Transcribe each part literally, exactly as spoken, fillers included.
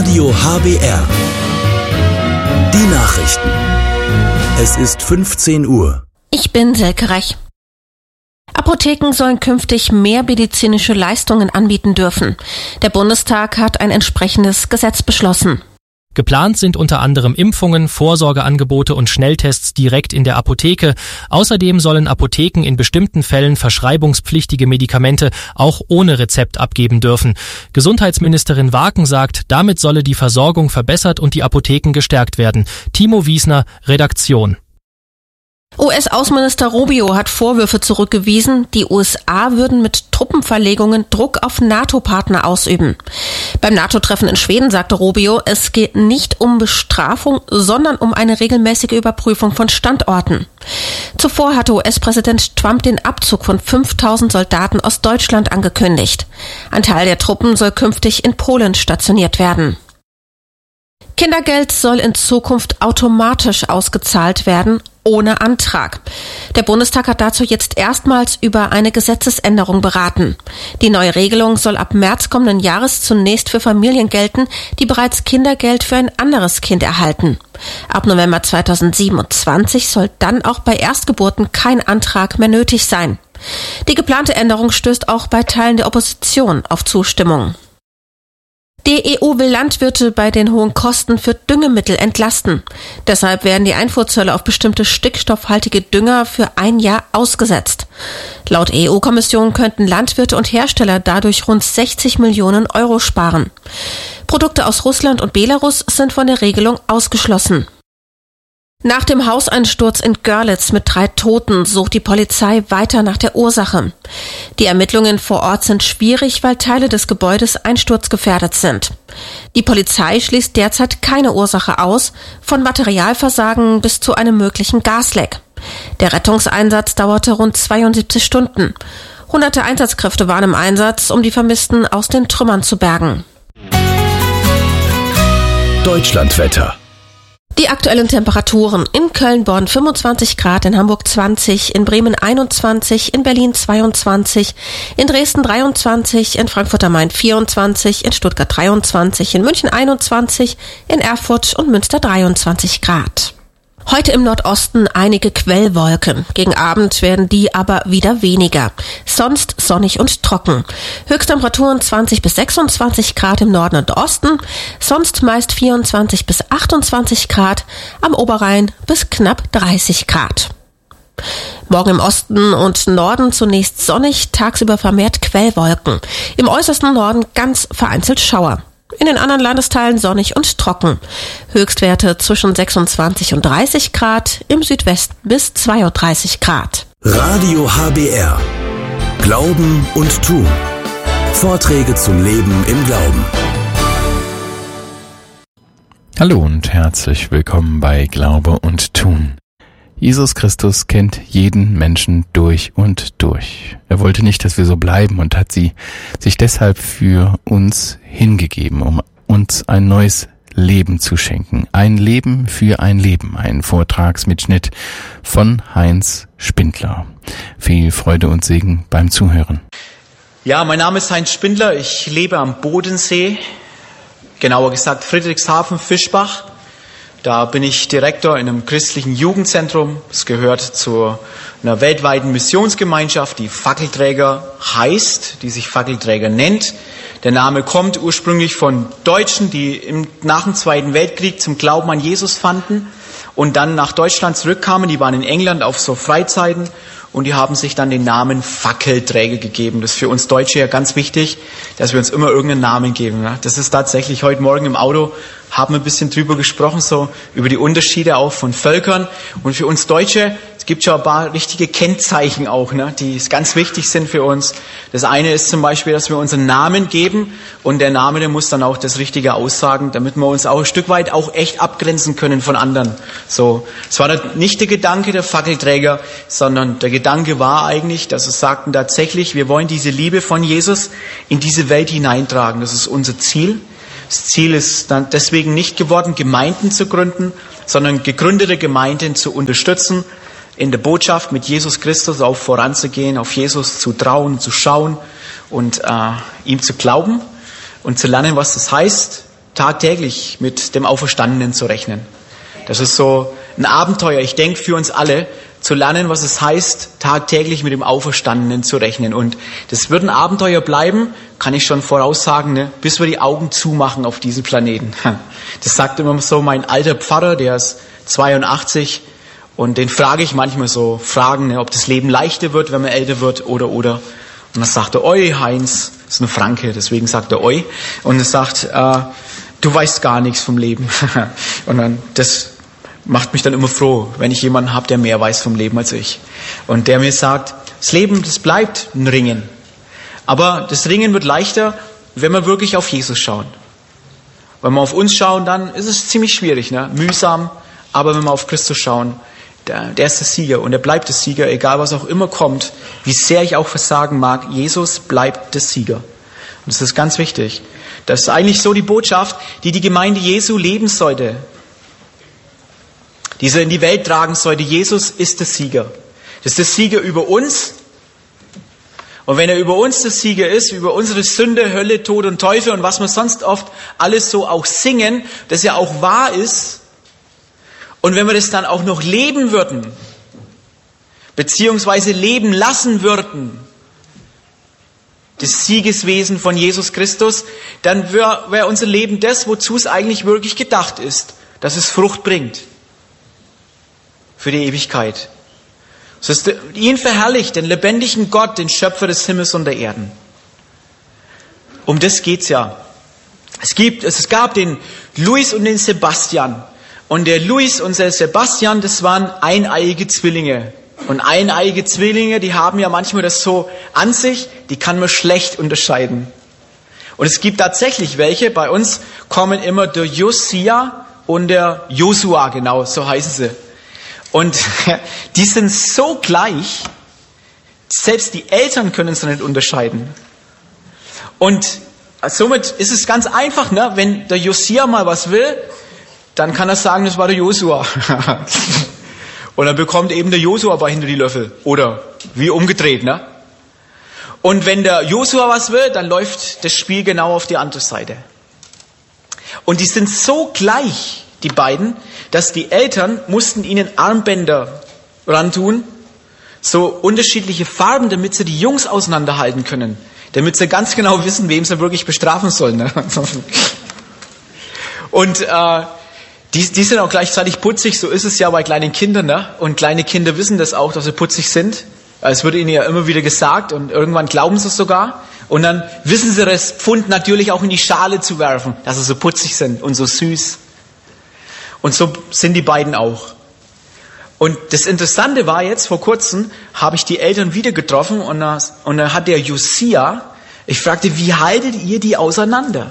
Radio H B R. Die Nachrichten. Es ist fünfzehn Uhr. Ich bin Silke Rech. Apotheken sollen künftig mehr medizinische Leistungen anbieten dürfen. Der Bundestag hat ein entsprechendes Gesetz beschlossen. Geplant sind unter anderem Impfungen, Vorsorgeangebote und Schnelltests direkt in der Apotheke. Außerdem sollen Apotheken in bestimmten Fällen verschreibungspflichtige Medikamente auch ohne Rezept abgeben dürfen. Gesundheitsministerin Waaken sagt, damit solle die Versorgung verbessert und die Apotheken gestärkt werden. Timo Wiesner, Redaktion. U S-Außenminister Rubio hat Vorwürfe zurückgewiesen, die U S A würden mit Truppenverlegungen Druck auf NATO-Partner ausüben. Beim NATO-Treffen in Schweden sagte Rubio, es geht nicht um Bestrafung, sondern um eine regelmäßige Überprüfung von Standorten. Zuvor hatte U S-Präsident Trump den Abzug von fünftausend Soldaten aus Deutschland angekündigt. Ein Teil der Truppen soll künftig in Polen stationiert werden. Kindergeld soll in Zukunft automatisch ausgezahlt werden, ohne Antrag. Der Bundestag hat dazu jetzt erstmals über eine Gesetzesänderung beraten. Die neue Regelung soll ab März kommenden Jahres zunächst für Familien gelten, die bereits Kindergeld für ein anderes Kind erhalten. Ab November zweitausendsiebenundzwanzig soll dann auch bei Erstgeburten kein Antrag mehr nötig sein. Die geplante Änderung stößt auch bei Teilen der Opposition auf Zustimmung. Die E U will Landwirte bei den hohen Kosten für Düngemittel entlasten. Deshalb werden die Einfuhrzölle auf bestimmte stickstoffhaltige Dünger für ein Jahr ausgesetzt. Laut E U-Kommission könnten Landwirte und Hersteller dadurch rund sechzig Millionen Euro sparen. Produkte aus Russland und Belarus sind von der Regelung ausgeschlossen. Nach dem Hauseinsturz in Görlitz mit drei Toten sucht die Polizei weiter nach der Ursache. Die Ermittlungen vor Ort sind schwierig, weil Teile des Gebäudes einsturzgefährdet sind. Die Polizei schließt derzeit keine Ursache aus, von Materialversagen bis zu einem möglichen Gasleck. Der Rettungseinsatz dauerte rund zweiundsiebzig Stunden. Hunderte Einsatzkräfte waren im Einsatz, um die Vermissten aus den Trümmern zu bergen. Deutschlandwetter. Die aktuellen Temperaturen: in Köln, Bonn fünfundzwanzig Grad, in Hamburg zwanzig, in Bremen einundzwanzig, in Berlin zweiundzwanzig, in Dresden dreiundzwanzig, in Frankfurt am Main vierundzwanzig, in Stuttgart dreiundzwanzig, in München einundzwanzig, in Erfurt und Münster dreiundzwanzig Grad. Heute im Nordosten einige Quellwolken. Gegen Abend werden die aber wieder weniger. Sonst sonnig und trocken. Höchsttemperaturen zwanzig bis sechsundzwanzig Grad im Norden und Osten. Sonst meist vierundzwanzig bis achtundzwanzig Grad. Am Oberrhein bis knapp dreißig Grad. Morgen im Osten und Norden zunächst sonnig, tagsüber vermehrt Quellwolken. Im äußersten Norden ganz vereinzelt Schauer. In den anderen Landesteilen sonnig und trocken. Höchstwerte zwischen sechsundzwanzig und dreißig Grad, im Südwesten bis zweiunddreißig Grad. Radio H B R. Glauben und Tun. Vorträge zum Leben im Glauben. Hallo und herzlich willkommen bei Glaube und Tun. Jesus Christus kennt jeden Menschen durch und durch. Er wollte nicht, dass wir so bleiben und hat sie sich deshalb für uns hingegeben, um uns ein neues Leben zu schenken. Ein Leben für ein Leben. Ein Vortragsmitschnitt von Heinz Spindler. Viel Freude und Segen beim Zuhören. Ja, mein Name ist Heinz Spindler. Ich lebe am Bodensee, genauer gesagt Friedrichshafen, Fischbach. Da bin ich Direktor in einem christlichen Jugendzentrum. Es gehört zu einer weltweiten Missionsgemeinschaft, die Fackelträger heißt, die sich Fackelträger nennt. Der Name kommt ursprünglich von Deutschen, die im, nach dem Zweiten Weltkrieg zum Glauben an Jesus fanden und dann nach Deutschland zurückkamen. Die waren in England auf so Freizeiten und die haben sich dann den Namen Fackelträger gegeben. Das ist für uns Deutsche ja ganz wichtig, dass wir uns immer irgendeinen Namen geben. Das ist tatsächlich heute Morgen im Auto, haben wir ein bisschen drüber gesprochen, so über die Unterschiede auch von Völkern. Und für uns Deutsche, es gibt schon ein paar richtige Kennzeichen auch, ne, die ganz wichtig sind für uns. Das eine ist zum Beispiel, dass wir unseren Namen geben und der Name, der muss dann auch das Richtige aussagen, damit wir uns auch ein Stück weit auch echt abgrenzen können von anderen. So, es war nicht der Gedanke der Fackelträger, sondern der Gedanke war eigentlich, dass es sagten tatsächlich, wir wollen diese Liebe von Jesus in diese Welt hineintragen. Das ist unser Ziel. Das Ziel ist dann deswegen nicht geworden, Gemeinden zu gründen, sondern gegründete Gemeinden zu unterstützen, in der Botschaft mit Jesus Christus auch voranzugehen, auf Jesus zu trauen, zu schauen und äh, ihm zu glauben und zu lernen, was das heißt, tagtäglich mit dem Auferstandenen zu rechnen. Das ist so ein Abenteuer, ich denke, für uns alle, zu lernen, was es heißt, tagtäglich mit dem Auferstandenen zu rechnen. Und das wird ein Abenteuer bleiben, kann ich schon voraussagen, ne, bis wir die Augen zumachen auf diesem Planeten. Das sagt immer so mein alter Pfarrer, der ist zweiundachtzig, und den frage ich manchmal so Fragen, ne, ob das Leben leichter wird, wenn man älter wird, oder, oder. Und dann sagt er, oi Heinz, das ist ein Franke, deswegen sagt er oi. Und er sagt, äh, du weißt gar nichts vom Leben. Und dann, das macht mich dann immer froh, wenn ich jemanden habe, der mehr weiß vom Leben als ich. Und der mir sagt, das Leben, das bleibt ein Ringen. Aber das Ringen wird leichter, wenn wir wirklich auf Jesus schauen. Wenn wir auf uns schauen, dann ist es ziemlich schwierig, ne? Mühsam. Aber wenn wir auf Christus schauen, der, der ist der Sieger und er bleibt der Sieger, egal was auch immer kommt, wie sehr ich auch versagen mag, Jesus bleibt der Sieger. Und das ist ganz wichtig. Das ist eigentlich so die Botschaft, die die Gemeinde Jesu leben sollte. Die sie in die Welt tragen sollte. Jesus ist der Sieger. Das ist der Sieger über uns. Und wenn er über uns der Sieger ist, über unsere Sünde, Hölle, Tod und Teufel und was wir sonst oft alles so auch singen, das ja auch wahr ist, und wenn wir das dann auch noch leben würden, beziehungsweise leben lassen würden, das Siegeswesen von Jesus Christus, dann wäre wär unser Leben das, wozu es eigentlich wirklich gedacht ist, dass es Frucht bringt. Für die Ewigkeit. Es ist ihn verherrlicht, den lebendigen Gott, den Schöpfer des Himmels und der Erden. Um das geht's ja. Es gibt, es gab den Luis und den Sebastian. Und der Luis und der Sebastian, das waren eineiige Zwillinge. Und eineiige Zwillinge, die haben ja manchmal das so an sich, die kann man schlecht unterscheiden. Und es gibt tatsächlich welche, bei uns kommen immer der Josia und der Josua, genau, so heißen sie. Und die sind so gleich, selbst die Eltern können es nicht unterscheiden. Und somit ist es ganz einfach, ne? Wenn der Josia mal was will, dann kann er sagen, das war der Josua. Und dann bekommt eben der Josua aber hinter die Löffel. Oder wie umgedreht, ne? Und wenn der Josua was will, dann läuft das Spiel genau auf die andere Seite. Und die sind so gleich, die beiden, dass die Eltern mussten ihnen Armbänder rantun, so unterschiedliche Farben, damit sie die Jungs auseinanderhalten können, damit sie ganz genau wissen, wem sie wirklich bestrafen sollen. Ne? Und äh, die, die sind auch gleichzeitig putzig, so ist es ja bei kleinen Kindern. Ne? Und kleine Kinder wissen das auch, dass sie putzig sind. Es wird ihnen ja immer wieder gesagt und irgendwann glauben sie es sogar. Und dann wissen sie das Pfund natürlich auch in die Schale zu werfen, dass sie so putzig sind und so süß. Und so sind die beiden auch. Und das Interessante war jetzt, vor kurzem habe ich die Eltern wieder getroffen und da, und da hat der Josia, ich fragte, wie haltet ihr die auseinander?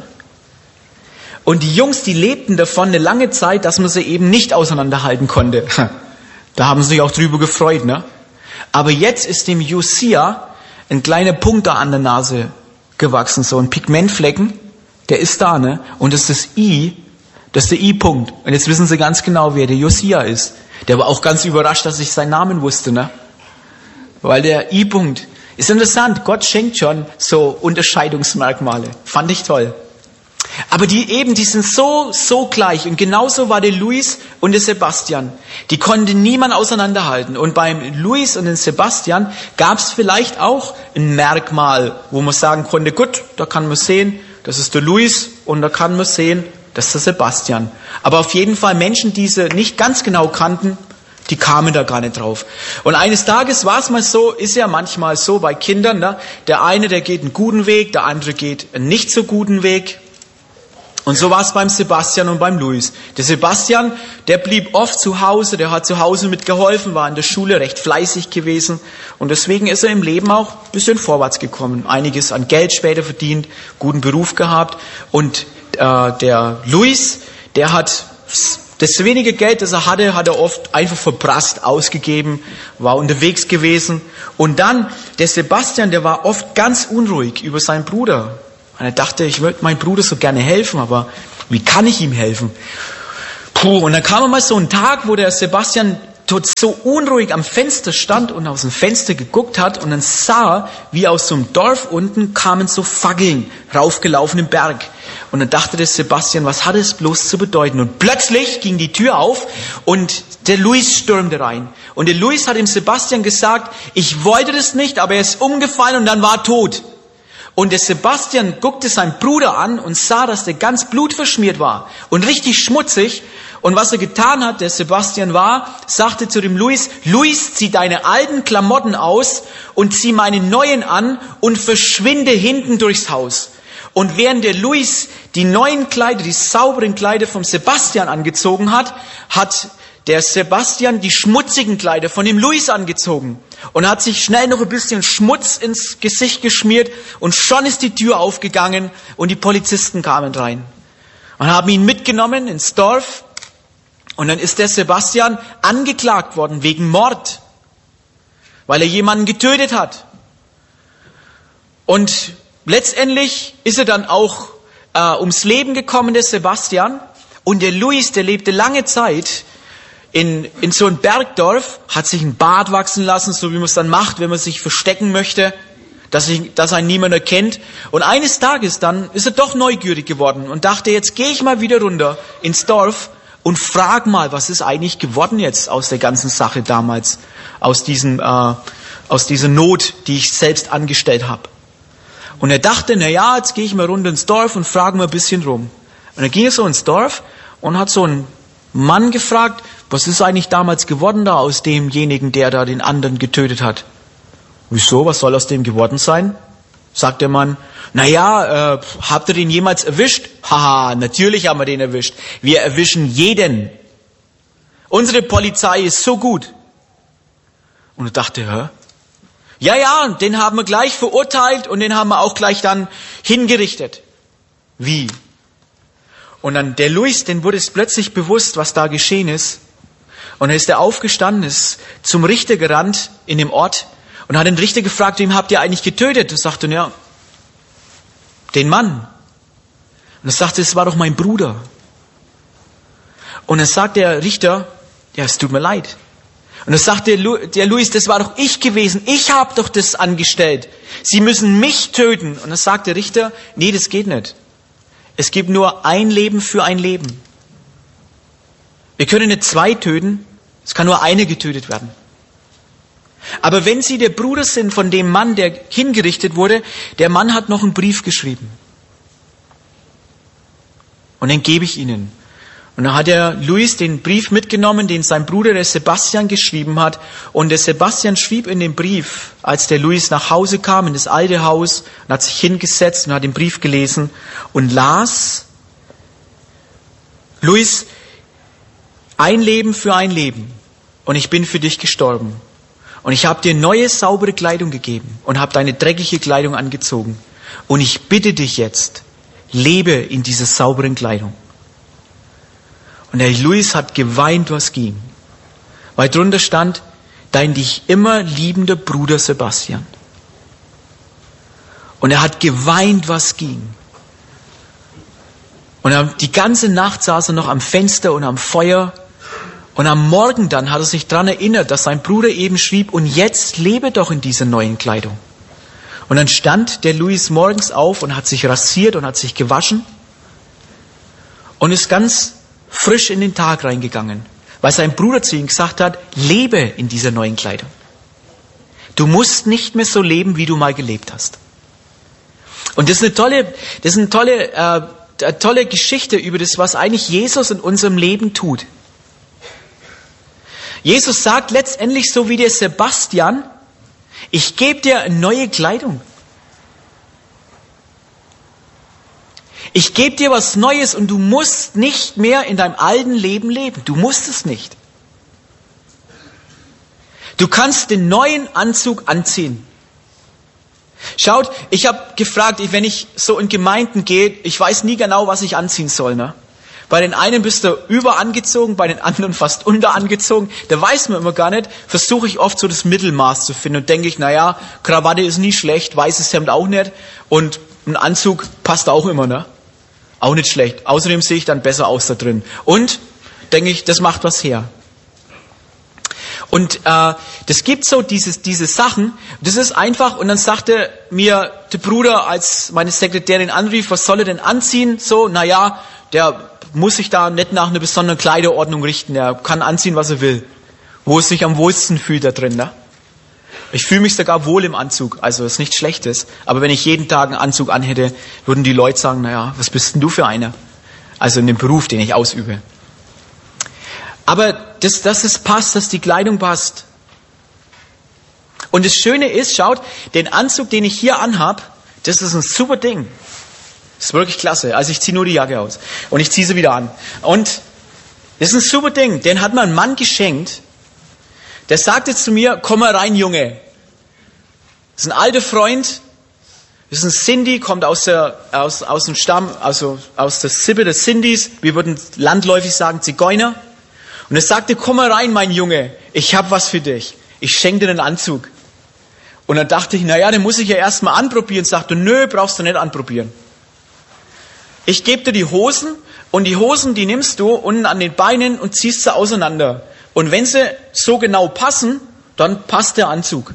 Und die Jungs, die lebten davon eine lange Zeit, dass man sie eben nicht auseinanderhalten konnte. Da haben sie sich auch drüber gefreut, ne? Aber jetzt ist dem Josia ein kleiner Punkt da an der Nase gewachsen, so ein Pigmentflecken, der ist da, ne? Und das ist das I, das ist der I-Punkt. Und jetzt wissen sie ganz genau, wer der Josia ist. Der war auch ganz überrascht, dass ich seinen Namen wusste, ne? Weil der I-Punkt ist interessant. Gott schenkt schon so Unterscheidungsmerkmale. Fand ich toll. Aber die eben, die sind so, so gleich. Und genauso war der Luis und der Sebastian. Die konnte niemand auseinanderhalten. Und beim Luis und dem Sebastian gab es vielleicht auch ein Merkmal, wo man sagen konnte, gut, da kann man sehen, das ist der Luis, und da kann man sehen, das ist der Sebastian. Aber auf jeden Fall Menschen, die sie nicht ganz genau kannten, die kamen da gar nicht drauf. Und eines Tages war es mal so, ist ja manchmal so bei Kindern, ne? Der eine, der geht einen guten Weg, der andere geht einen nicht so guten Weg. Und so war es beim Sebastian und beim Luis. Der Sebastian, der blieb oft zu Hause, der hat zu Hause mitgeholfen, war in der Schule recht fleißig gewesen. Und deswegen ist er im Leben auch ein bisschen vorwärts gekommen. Einiges an Geld später verdient, guten Beruf gehabt. Und äh, der Luis, der hat das wenige Geld, das er hatte, hat er oft einfach verprasst, ausgegeben, war unterwegs gewesen. Und dann der Sebastian, der war oft ganz unruhig über seinen Bruder. Und er dachte, ich würde meinem Bruder so gerne helfen, aber wie kann ich ihm helfen? Puh, und dann kam mal so ein Tag, wo der Sebastian dort so unruhig am Fenster stand und aus dem Fenster geguckt hat und dann sah, wie aus so einem Dorf unten kamen so Fackeln raufgelaufen im Berg. Und dann dachte der Sebastian, was hat es bloß zu bedeuten? Und plötzlich ging die Tür auf und der Luis stürmte rein. Und der Luis hat dem Sebastian gesagt, ich wollte das nicht, aber er ist umgefallen und dann war er tot. Und der Sebastian guckte seinen Bruder an und sah, dass der ganz blutverschmiert war und richtig schmutzig. Und was er getan hat, der Sebastian war, sagte zu dem Luis, Luis, zieh deine alten Klamotten aus und zieh meine neuen an und verschwinde hinten durchs Haus. Und während der Luis die neuen Kleider, die sauberen Kleider vom Sebastian angezogen hat, hat der Sebastian die schmutzigen Kleider von dem Luis angezogen und hat sich schnell noch ein bisschen Schmutz ins Gesicht geschmiert und schon ist die Tür aufgegangen und die Polizisten kamen rein und haben ihn mitgenommen ins Dorf und dann ist der Sebastian angeklagt worden wegen Mord, weil er jemanden getötet hat. Und letztendlich ist er dann auch äh, ums Leben gekommen, der Sebastian, und der Luis, der lebte lange Zeit In, in so ein Bergdorf, hat sich ein Bart wachsen lassen, so wie man es dann macht, wenn man sich verstecken möchte, dass, ich, dass einen niemand erkennt. Und eines Tages dann ist er doch neugierig geworden und dachte, jetzt gehe ich mal wieder runter ins Dorf und frag mal, was ist eigentlich geworden jetzt aus der ganzen Sache damals, aus, diesem, äh, aus dieser Not, die ich selbst angestellt habe. Und er dachte, na ja, jetzt gehe ich mal runter ins Dorf und frage mal ein bisschen rum. Und dann ging er so ins Dorf und hat so einen Mann gefragt, was ist eigentlich damals geworden da aus demjenigen, der da den anderen getötet hat? Wieso, was soll aus dem geworden sein? Sagt der Mann, naja, äh, habt ihr den jemals erwischt? Haha, natürlich haben wir den erwischt. Wir erwischen jeden. Unsere Polizei ist so gut. Und er dachte, hä? Ja, ja, den haben wir gleich verurteilt und den haben wir auch gleich dann hingerichtet. Wie? Und dann der Luis, den wurde es plötzlich bewusst, was da geschehen ist. Und dann ist er aufgestanden, ist zum Richter gerannt in dem Ort und hat den Richter gefragt, wem habt ihr eigentlich getötet? Und sagte, ja, den Mann. Und er sagte, es war doch mein Bruder. Und dann sagt der Richter, ja, es tut mir leid. Und dann sagt der, Lu- der Luis, das war doch ich gewesen, ich habe doch das angestellt. Sie müssen mich töten. Und dann sagt der Richter, nee, das geht nicht. Es gibt nur ein Leben für ein Leben. Wir können nicht zwei töten, es kann nur eine getötet werden. Aber wenn Sie der Bruder sind von dem Mann, der hingerichtet wurde, der Mann hat noch einen Brief geschrieben. Und den gebe ich Ihnen. Und dann hat der Luis den Brief mitgenommen, den sein Bruder, der Sebastian, geschrieben hat. Und der Sebastian schrieb in dem Brief, als der Luis nach Hause kam, in das alte Haus, und hat sich hingesetzt und hat den Brief gelesen und las, Luis, ein Leben für ein Leben. Und ich bin für dich gestorben. Und ich habe dir neue, saubere Kleidung gegeben und habe deine dreckige Kleidung angezogen. Und ich bitte dich jetzt, lebe in dieser sauberen Kleidung. Und der Luis hat geweint, was ging. Weil drunter stand, dein dich immer liebender Bruder Sebastian. Und er hat geweint, was ging. Und die ganze Nacht saß er noch am Fenster und am Feuer. Und am Morgen dann hat er sich daran erinnert, dass sein Bruder eben schrieb, und jetzt lebe doch in dieser neuen Kleidung. Und dann stand der Luis morgens auf und hat sich rasiert und hat sich gewaschen und ist ganz frisch in den Tag reingegangen, weil sein Bruder zu ihm gesagt hat, lebe in dieser neuen Kleidung. Du musst nicht mehr so leben, wie du mal gelebt hast. Und das ist eine tolle, das ist eine tolle, äh, eine tolle Geschichte über das, was eigentlich Jesus in unserem Leben tut. Jesus sagt letztendlich so wie der Sebastian, ich gebe dir eine neue Kleidung. Ich gebe dir was Neues und du musst nicht mehr in deinem alten Leben leben. Du musst es nicht. Du kannst den neuen Anzug anziehen. Schaut, ich habe gefragt, wenn ich so in Gemeinden gehe, ich weiß nie genau, was ich anziehen soll, ne? Bei den einen bist du überangezogen, bei den anderen fast unterangezogen. Da weiß man immer gar nicht. Versuche ich oft so das Mittelmaß zu finden und denke ich, naja, Krawatte ist nie schlecht, weißes Hemd auch nicht und ein Anzug passt auch immer, ne? Auch nicht schlecht. Außerdem sehe ich dann besser aus da drin. Und denke ich, das macht was her. Und Und äh, das gibt so dieses, diese Sachen, das ist einfach, und dann sagte mir der Bruder, als meine Sekretärin anrief, was soll er denn anziehen? So, naja, der muss sich da nicht nach einer besonderen Kleiderordnung richten, der kann anziehen, was er will. Wo es sich am wohlsten fühlt da drin, ne? Ich fühle mich sogar wohl im Anzug, also ist nichts Schlechtes. Aber wenn ich jeden Tag einen Anzug anhätte, würden die Leute sagen, naja, was bist denn du für einer? Also in dem Beruf, den ich ausübe. Aber das, dass es passt, dass die Kleidung passt. Und das Schöne ist, schaut, den Anzug, den ich hier anhab, das ist ein super Ding. Das ist wirklich klasse. Also ich ziehe nur die Jacke aus und ich ziehe sie wieder an. Und das ist ein super Ding. Den hat mir ein Mann geschenkt. Der sagte zu mir, komm mal rein, Junge. Das ist ein alter Freund. Das ist ein Sindhi, kommt aus der, aus, aus dem Stamm, also aus der Sippe des Sindhis. Wir würden landläufig sagen Zigeuner. Und er sagte, komm mal rein, mein Junge. Ich habe was für dich. Ich schenke dir einen Anzug. Und dann dachte ich, naja, den muss ich ja erstmal anprobieren. Sagte, nö, brauchst du nicht anprobieren. Ich gebe dir die Hosen und die Hosen, die nimmst du unten an den Beinen und ziehst sie auseinander. Und wenn sie so genau passen, dann passt der Anzug.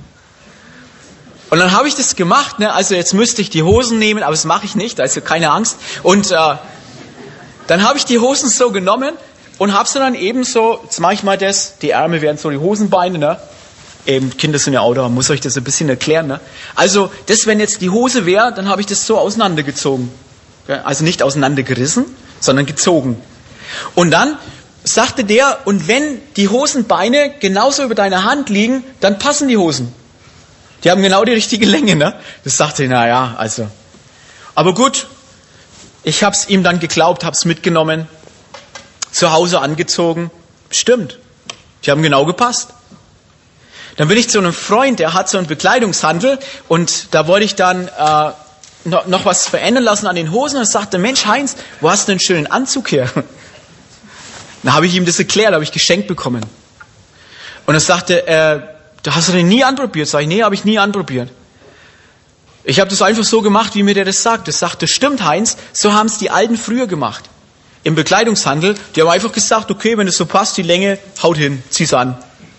Und dann habe ich das gemacht, ne? Also jetzt müsste ich die Hosen nehmen, aber das mache ich nicht, also keine Angst. Und äh, dann habe ich die Hosen so genommen und habe sie dann eben so, jetzt mache ich mal das, die Ärmel werden so die Hosenbeine, ne? Eben, Kinder sind ja auch da, muss euch das ein bisschen erklären, ne? Also das, wenn jetzt die Hose wäre, dann habe ich das so auseinandergezogen. Also nicht auseinandergerissen, sondern gezogen. Und dann sagte der, und wenn die Hosenbeine genauso über deiner Hand liegen, dann passen die Hosen. Die haben genau die richtige Länge, ne? Das sagte ich, na ja, also. Aber gut, ich hab's ihm dann geglaubt, hab's mitgenommen, zu Hause angezogen. Stimmt, die haben genau gepasst. Dann bin ich zu einem Freund, der hat so einen Bekleidungshandel und da wollte ich dann äh, noch, noch was verändern lassen an den Hosen und sagte, Mensch Heinz, wo hast du einen schönen Anzug her? Dann habe ich ihm das erklärt, habe ich geschenkt bekommen. Und er sagte, äh, hast du den nie anprobiert? Sag ich, nee, habe ich nie anprobiert. Ich habe das einfach so gemacht, wie mir der das sagt. Das sagte, stimmt Heinz, so haben es die Alten früher gemacht. Im Bekleidungshandel, die haben einfach gesagt, okay, wenn es so passt, die Länge, haut hin, zieh's an.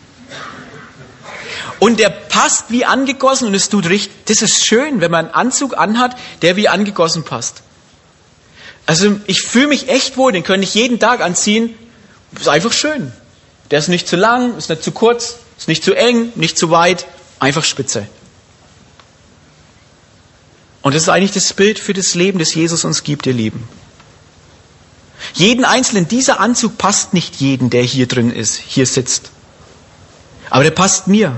Und der passt wie angegossen und es tut richtig. Das ist schön, wenn man einen Anzug anhat, der wie angegossen passt. Also ich fühle mich echt wohl, den könnte ich jeden Tag anziehen. Ist einfach schön. Der ist nicht zu lang, ist nicht zu kurz, ist nicht zu eng, nicht zu weit, einfach spitze. Und das ist eigentlich das Bild für das Leben, das Jesus uns gibt, ihr Lieben. Jeden Einzelnen, dieser Anzug passt nicht jedem, der hier drin ist, hier sitzt. Aber der passt mir.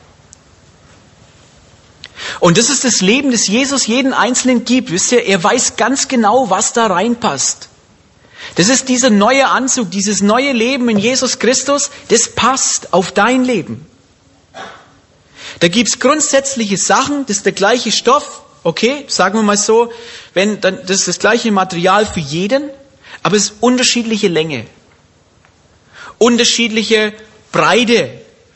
Und das ist das Leben, das Jesus jeden Einzelnen gibt. Wisst ihr, er weiß ganz genau, was da reinpasst. Das ist dieser neue Anzug, dieses neue Leben in Jesus Christus, das passt auf dein Leben. Da gibt's grundsätzliche Sachen, das ist der gleiche Stoff, okay, sagen wir mal so, wenn, dann, das ist das gleiche Material für jeden, aber es ist unterschiedliche Länge, unterschiedliche Breite.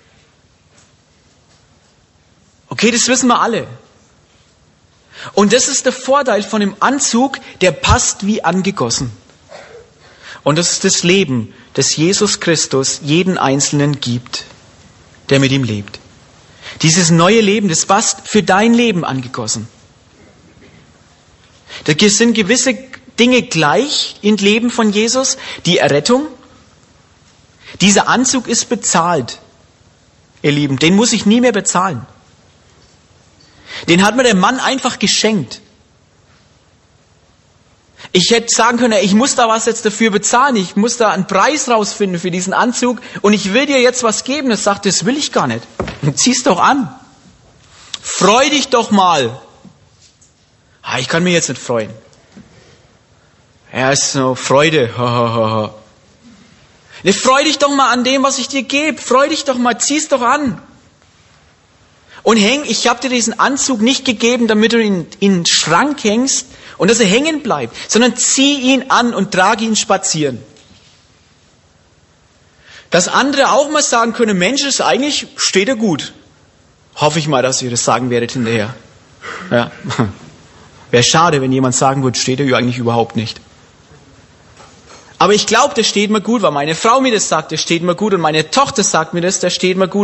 Okay, das wissen wir alle. Und das ist der Vorteil von dem Anzug, der passt wie angegossen. Und das ist das Leben, das Jesus Christus jeden Einzelnen gibt, der mit ihm lebt. Dieses neue Leben, das passt für dein Leben angegossen. Da sind gewisse Dinge gleich im Leben von Jesus. Die Errettung. Dieser Anzug ist bezahlt, ihr Lieben. Den muss ich nie mehr bezahlen. Den hat mir der Mann einfach geschenkt. Ich hätte sagen können, ich muss da was jetzt dafür bezahlen, ich muss da einen Preis rausfinden für diesen Anzug und ich will dir jetzt was geben. Er sagt, das will ich gar nicht. Zieh's doch an. Freu dich doch mal. Ah, ich kann mich jetzt nicht freuen. Ja, ist so Freude. Ne, freu dich doch mal an dem, was ich dir gebe. Freu dich doch mal, zieh's doch an. Und häng, ich habe dir diesen Anzug nicht gegeben, damit du ihn in den Schrank hängst und dass er hängen bleibt, sondern zieh ihn an und trage ihn spazieren. Dass andere auch mal sagen können, Mensch, ist eigentlich, steht er gut. Hoffe ich mal, dass ihr das sagen werdet hinterher. Ja. Wäre schade, wenn jemand sagen würde, steht er eigentlich überhaupt nicht. Aber ich glaube, der steht mir gut, weil meine Frau mir das sagt, der steht mir gut und meine Tochter sagt mir das, der steht mir gut.